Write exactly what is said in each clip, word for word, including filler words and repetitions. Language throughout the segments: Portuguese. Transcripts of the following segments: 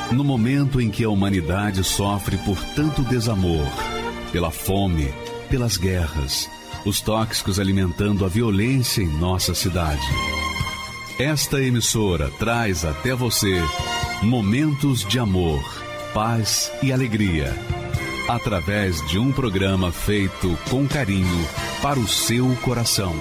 No momento em que a humanidade sofre por tanto desamor, pela fome, pelas guerras, os tóxicos alimentando a violência em nossa cidade. Esta emissora traz até você momentos de amor, paz e alegria, através de um programa feito com carinho para o seu coração.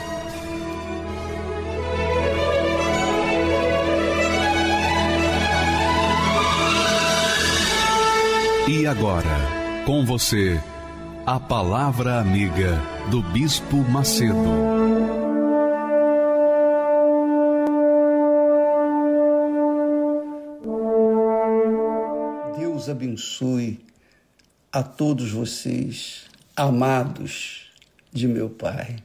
E agora, com você, a Palavra Amiga do Bispo Macedo. Deus abençoe a todos vocês, amados de meu Pai.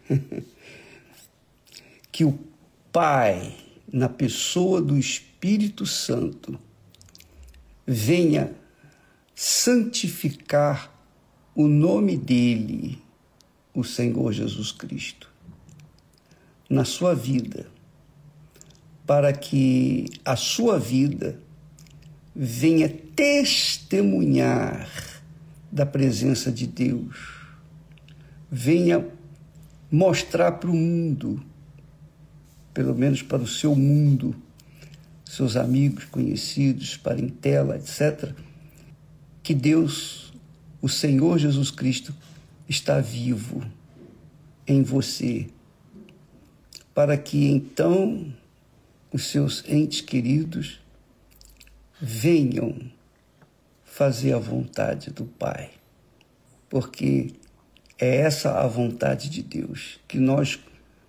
Que o Pai, na pessoa do Espírito Santo, venha santificar o nome dele, o Senhor Jesus Cristo, na sua vida, para que a sua vida venha testemunhar da presença de Deus, venha mostrar para o mundo, pelo menos para o seu mundo, seus amigos, conhecidos, parentela, etcétera, que Deus, o Senhor Jesus Cristo, está vivo em você, para que então os seus entes queridos venham fazer a vontade do Pai, porque é essa a vontade de Deus, que nós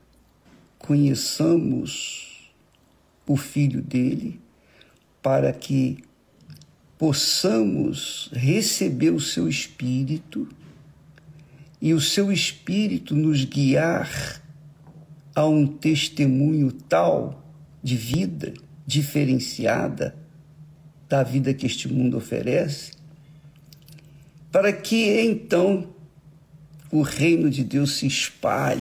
conheçamos o Filho dele, para que possamos receber o seu Espírito e o seu Espírito nos guiar a um testemunho tal de vida diferenciada da vida que este mundo oferece, para que então o reino de Deus se espalhe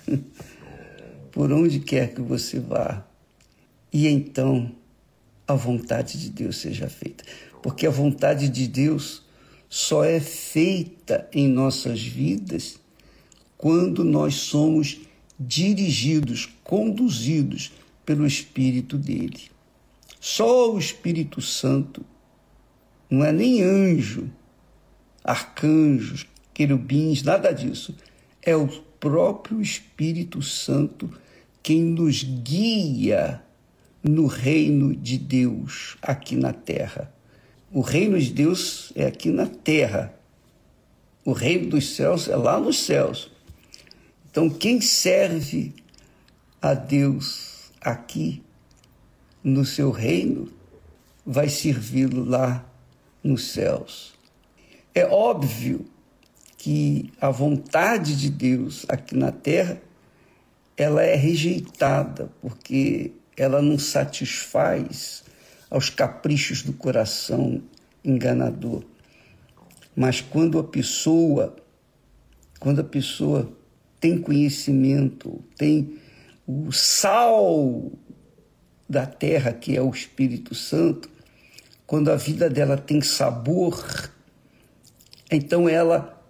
por onde quer que você vá e então a vontade de Deus seja feita. Porque a vontade de Deus só é feita em nossas vidas quando nós somos dirigidos, conduzidos pelo Espírito dele. Só o Espírito Santo, não é nem anjo, arcanjos, querubins, nada disso. É o próprio Espírito Santo quem nos guia no reino de Deus aqui na terra. O reino de Deus é aqui na terra. O reino dos céus é lá nos céus. Então, quem serve a Deus aqui no seu reino, vai servi-lo lá nos céus. É óbvio que a vontade de Deus aqui na terra, ela é rejeitada, porque ela não satisfaz aos caprichos do coração enganador. Mas quando a pessoa, quando a pessoa tem conhecimento, tem o sal da terra, que é o Espírito Santo, quando a vida dela tem sabor, então ela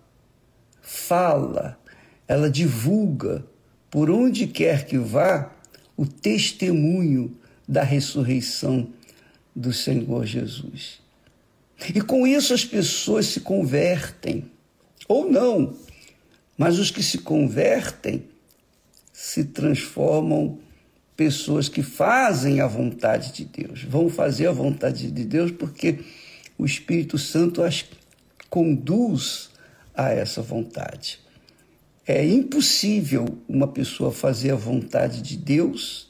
fala, ela divulga, por onde quer que vá, o testemunho da ressurreição do Senhor Jesus. E com isso as pessoas se convertem, ou não, mas os que se convertem se transformam pessoas que fazem a vontade de Deus, vão fazer a vontade de Deus porque o Espírito Santo as conduz a essa vontade. É impossível uma pessoa fazer a vontade de Deus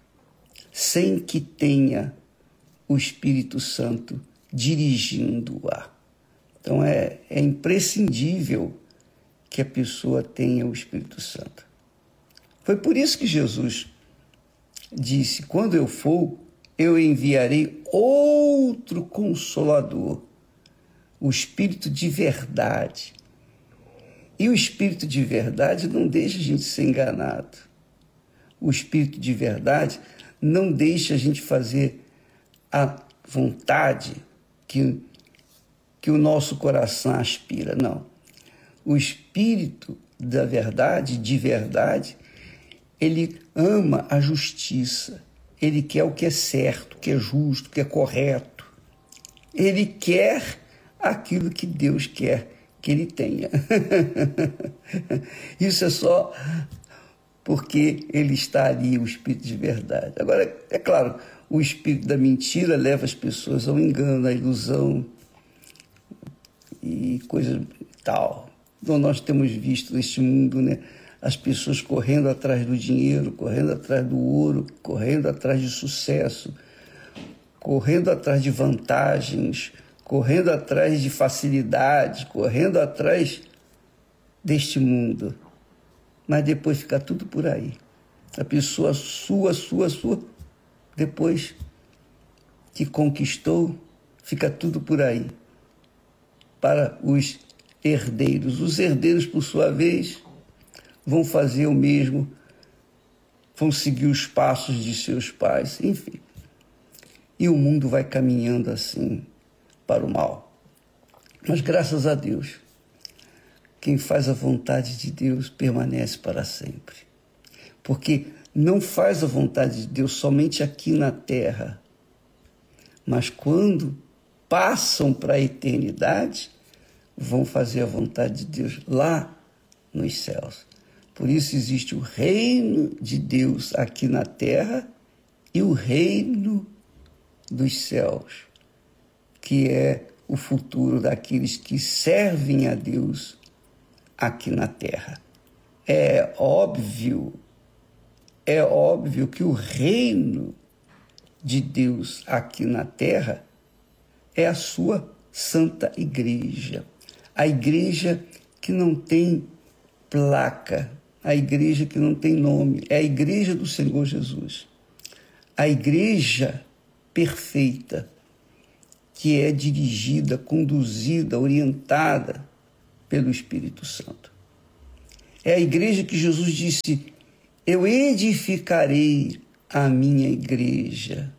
sem que tenha o Espírito Santo dirigindo-a. Então é, é imprescindível que a pessoa tenha o Espírito Santo. Foi por isso que Jesus disse: quando eu for, eu enviarei outro Consolador, o Espírito de verdade. E o Espírito de verdade não deixa a gente ser enganado. O Espírito de verdade não deixa a gente fazer a vontade que, que o nosso coração aspira, não. O Espírito da verdade, de verdade, ele ama a justiça, ele quer o que é certo, o que é justo, o que é correto. Ele quer aquilo que Deus quer que ele tenha. Isso é só porque ele está ali, o Espírito de verdade. Agora, é claro, o Espírito da mentira leva as pessoas ao engano, à ilusão e coisas tal. Então, nós temos visto neste mundo, né, as pessoas correndo atrás do dinheiro, correndo atrás do ouro, correndo atrás de sucesso, correndo atrás de vantagens, correndo atrás de facilidades, correndo atrás deste mundo. Mas depois fica tudo por aí. A pessoa sua, sua, sua, depois que conquistou, fica tudo por aí. Para os herdeiros. Os herdeiros, por sua vez, vão fazer o mesmo, vão seguir os passos de seus pais, enfim. E o mundo vai caminhando assim para o mal. Mas graças a Deus, quem faz a vontade de Deus permanece para sempre. Porque não faz a vontade de Deus somente aqui na terra, mas quando passam para a eternidade, vão fazer a vontade de Deus lá nos céus. Por isso existe o reino de Deus aqui na terra e o reino dos céus, que é o futuro daqueles que servem a Deus aqui na terra. É óbvio, é óbvio que o reino de Deus aqui na terra é a sua Santa Igreja. A igreja que não tem placa, a igreja que não tem nome, é a igreja do Senhor Jesus. A igreja perfeita, que é dirigida, conduzida, orientada pelo Espírito Santo. É a igreja que Jesus disse: eu edificarei a minha igreja.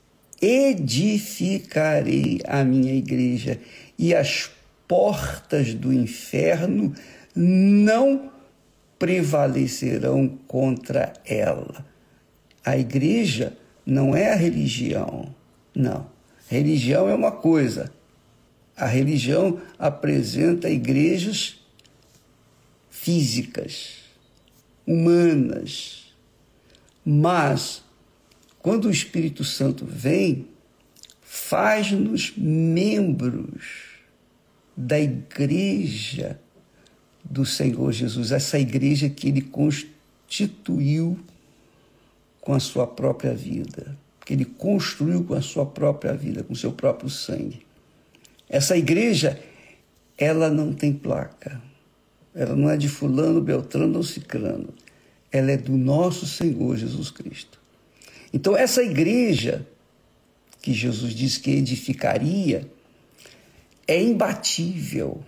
Edificarei a minha igreja e as portas do inferno não prevalecerão contra ela. A igreja não é a religião, não. Religião é uma coisa. A religião apresenta igrejas físicas, humanas. Mas, quando o Espírito Santo vem, faz-nos membros da igreja do Senhor Jesus, essa igreja que ele constituiu com a sua própria vida, que ele construiu com a sua própria vida, com o seu próprio sangue. Essa igreja, ela não tem placa, ela não é de fulano, beltrano ou cicrano, ela é do nosso Senhor Jesus Cristo. Então, essa igreja que Jesus disse que edificaria é imbatível,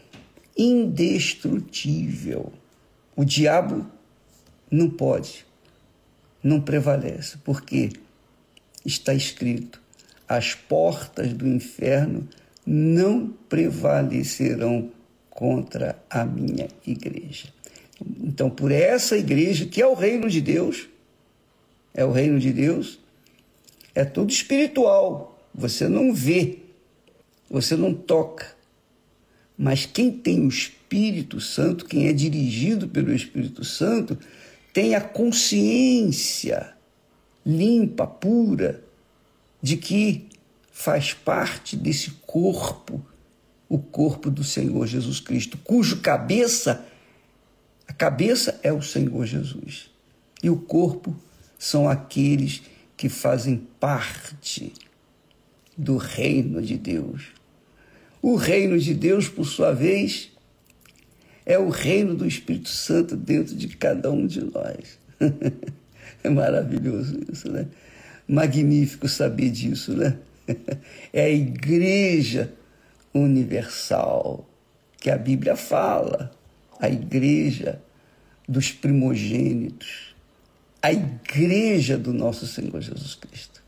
indestrutível. O diabo não pode, não prevalece, porque está escrito: as portas do inferno não prevalecerão contra a minha igreja. Então, por essa igreja, que é o reino de Deus, é o reino de Deus, é tudo espiritual, você não vê, você não toca. Mas quem tem o Espírito Santo, quem é dirigido pelo Espírito Santo, tem a consciência limpa, pura, de que faz parte desse corpo, o corpo do Senhor Jesus Cristo, cujo cabeça, a cabeça é o Senhor Jesus. E o corpo são aqueles que fazem parte do reino de Deus. O reino de Deus, por sua vez, é o reino do Espírito Santo dentro de cada um de nós. É maravilhoso isso, né? Magnífico saber disso, né? É a igreja universal que a Bíblia fala, a igreja dos primogênitos, a igreja do nosso Senhor Jesus Cristo.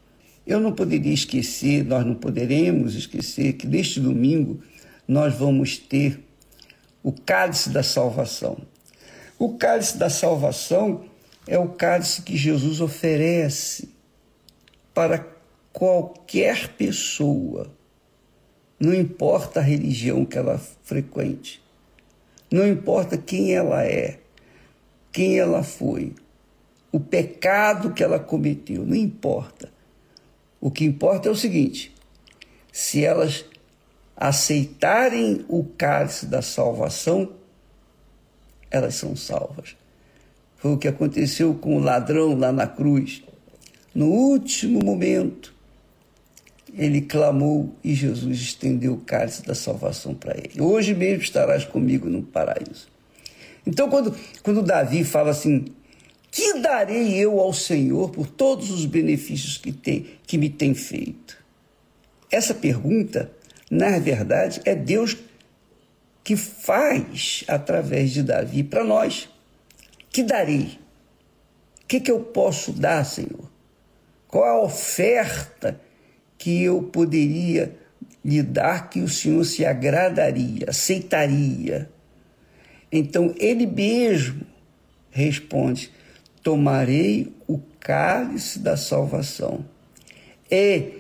Eu não poderia esquecer, nós não poderemos esquecer que neste domingo nós vamos ter o cálice da salvação. O cálice da salvação é o cálice que Jesus oferece para qualquer pessoa, não importa a religião que ela frequente, não importa quem ela é, quem ela foi, o pecado que ela cometeu, não importa. O que importa é o seguinte: se elas aceitarem o cálice da salvação, elas são salvas. Foi o que aconteceu com o ladrão lá na cruz. No último momento, ele clamou e Jesus estendeu o cálice da salvação para ele. Hoje mesmo estarás comigo no paraíso. Então, quando, quando Davi fala assim: que darei eu ao Senhor por todos os benefícios que, tem, que me tem feito? Essa pergunta, na verdade, é Deus que faz através de Davi para nós. Que darei? O que, que eu posso dar, Senhor? Qual a oferta que eu poderia lhe dar que o Senhor se agradaria, aceitaria? Então, ele mesmo responde: tomarei o cálice da salvação e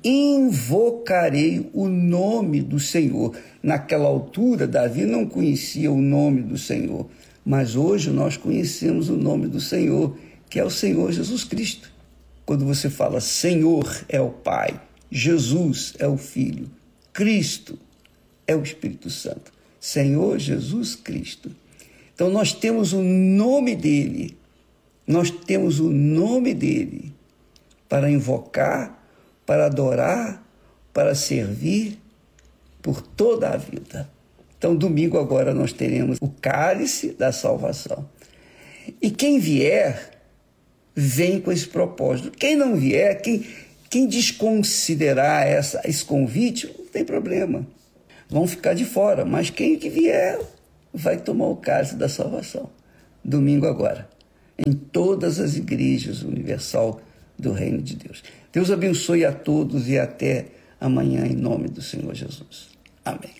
invocarei o nome do Senhor. Naquela altura, Davi não conhecia o nome do Senhor, mas hoje nós conhecemos o nome do Senhor, que é o Senhor Jesus Cristo. Quando você fala Senhor é o Pai, Jesus é o Filho, Cristo é o Espírito Santo. Senhor Jesus Cristo. Então nós temos o nome dele, nós temos o nome dele para invocar, para adorar, para servir por toda a vida. Então, domingo agora nós teremos o cálice da salvação. E quem vier, vem com esse propósito. Quem não vier, quem, quem desconsiderar essa, esse convite, não tem problema. Vão ficar de fora, mas quem que vier vai tomar o cálice da salvação. Domingo agora, em todas as igrejas universal do Reino de Deus. Deus abençoe a todos e até amanhã em nome do Senhor Jesus. Amém.